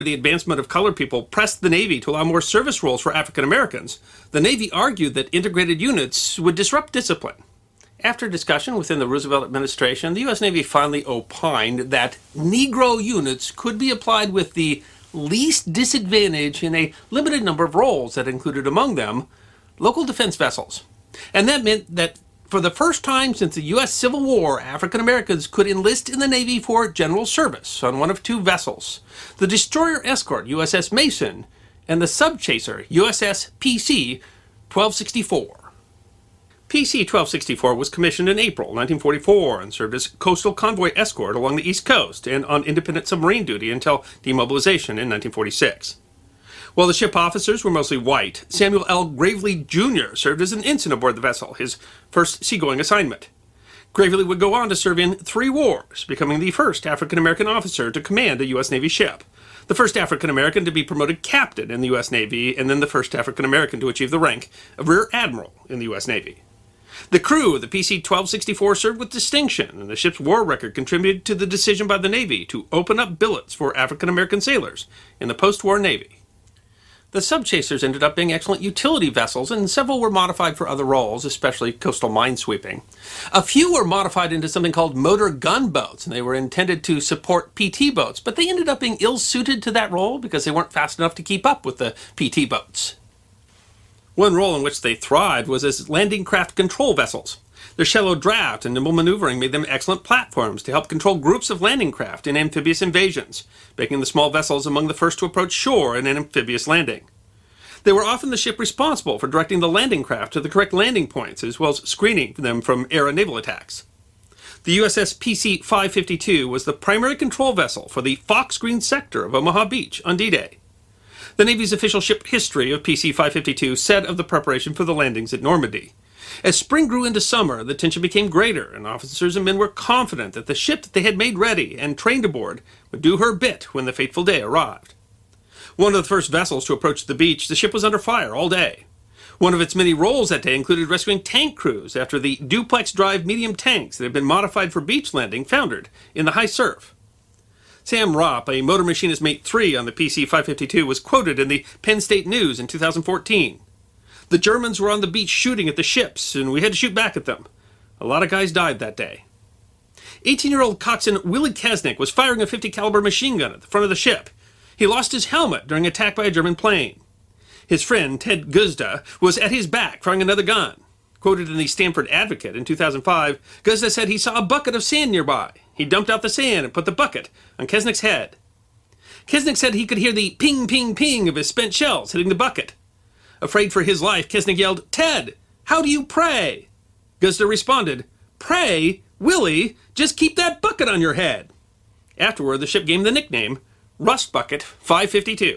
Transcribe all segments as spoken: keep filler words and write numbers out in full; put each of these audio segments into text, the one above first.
the advancement of colored people pressed the Navy to allow more service roles for African Americans, the Navy argued that integrated units would disrupt discipline. After discussion within the Roosevelt administration, the U S Navy finally opined that Negro units could be applied with the least disadvantage in a limited number of roles that included among them local defense vessels. And that meant that for the first time since the U S Civil War, African Americans could enlist in the Navy for general service on one of two vessels, the destroyer escort U S S Mason and the subchaser U S S P C twelve sixty-four. P C twelve sixty-four was commissioned in April nineteen forty-four and served as coastal convoy escort along the East Coast and on independent submarine duty until demobilization in nineteen forty-six. While the ship officers were mostly white, Samuel L. Gravely Junior served as an ensign aboard the vessel, his first seagoing assignment. Gravely would go on to serve in three wars, becoming the first African-American officer to command a U S Navy ship, the first African-American to be promoted captain in the U S Navy, and then the first African-American to achieve the rank of Rear Admiral in the U S Navy. The crew of the P C twelve sixty-four served with distinction, and the ship's war record contributed to the decision by the Navy to open up billets for African-American sailors in the post-war Navy. The subchasers ended up being excellent utility vessels, and several were modified for other roles, especially coastal minesweeping. A few were modified into something called motor gunboats, and they were intended to support P T boats, but they ended up being ill-suited to that role because they weren't fast enough to keep up with the P T boats. One role in which they thrived was as landing craft control vessels. Their shallow draft and nimble maneuvering made them excellent platforms to help control groups of landing craft in amphibious invasions, making the small vessels among the first to approach shore in an amphibious landing. They were often the ship responsible for directing the landing craft to the correct landing points, as well as screening them from air and naval attacks. The U S S P C five fifty-two was the primary control vessel for the Fox Green sector of Omaha Beach on D-Day. The Navy's official ship history of P C five fifty-two said of the preparation for the landings at Normandy, "As spring grew into summer, the tension became greater, and officers and men were confident that the ship that they had made ready and trained aboard would do her bit when the fateful day arrived." One of the first vessels to approach the beach, the ship was under fire all day. One of its many roles that day included rescuing tank crews after the duplex-drive medium tanks that had been modified for beach landing foundered in the high surf. Sam Ropp, a motor machinist mate three on the P C five fifty-two, was quoted in the Penn State News in two thousand fourteen. "The Germans were on the beach shooting at the ships, and we had to shoot back at them. A lot of guys died that day." eighteen-year-old coxswain Willie Kesnick was firing a fifty caliber machine gun at the front of the ship. He lost his helmet during attack by a German plane. His friend, Ted Guzda, was at his back firing another gun. Quoted in the Stanford Advocate in two thousand five, Guzda said he saw a bucket of sand nearby. He dumped out the sand and put the bucket on Kesnick's head. Kesnick said he could hear the ping, ping, ping of his spent shells hitting the bucket. Afraid for his life, Kesnick yelled, "Ted, how do you pray?" Guzda responded, "Pray? Willie, just keep that bucket on your head." Afterward, the ship gave him the nickname Rust Bucket five fifty-two.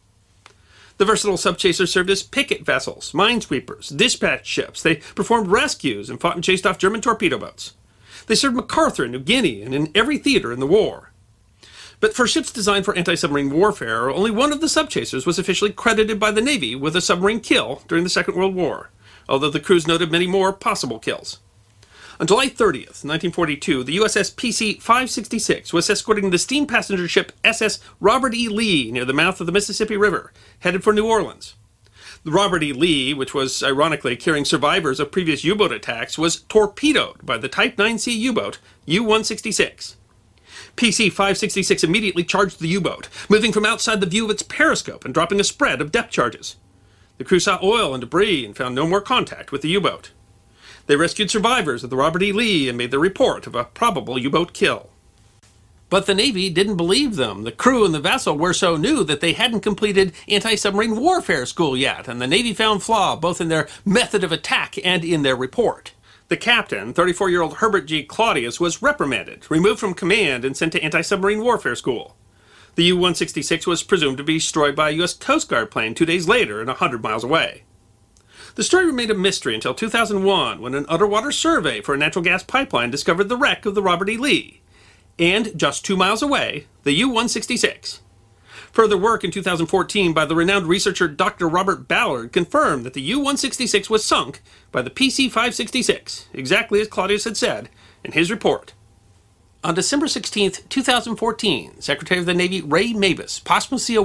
The versatile subchasers served as picket vessels, minesweepers, dispatch ships. They performed rescues and fought and chased off German torpedo boats. They served MacArthur in New Guinea and in every theater in the war. But for ships designed for anti-submarine warfare, only one of the subchasers was officially credited by the Navy with a submarine kill during the Second World War, although the crews noted many more possible kills. On July thirtieth, nineteen forty-two, the U S S P C five sixty-six was escorting the steam passenger ship S S Robert E. Lee near the mouth of the Mississippi River, headed for New Orleans. The Robert E. Lee, which was ironically carrying survivors of previous U-boat attacks, was torpedoed by the Type nine C U-boat U one sixty-six. P C five sixty-six immediately charged the U-boat, moving from outside the view of its periscope and dropping a spread of depth charges. The crew saw oil and debris and found no more contact with the U-boat. They rescued survivors of the Robert E. Lee and made the report of a probable U-boat kill. But the Navy didn't believe them. The crew and the vessel were so new that they hadn't completed anti-submarine warfare school yet, and the Navy found flaw both in their method of attack and in their report. The captain, thirty-four-year-old Herbert G. Claudius, was reprimanded, removed from command, and sent to anti-submarine warfare school. The U one sixty-six was presumed to be destroyed by a U S Coast Guard plane two days later and one hundred miles away. The story remained a mystery until two thousand one, when an underwater survey for a natural gas pipeline discovered the wreck of the Robert E. Lee, and just two miles away, the U one sixty-six. Further work in two thousand fourteen by the renowned researcher Doctor Robert Ballard confirmed that the U one sixty-six was sunk by the P C five sixty-six, exactly as Claudius had said in his report. On December sixteenth, two thousand fourteen, Secretary of the Navy Ray Mabus posthumously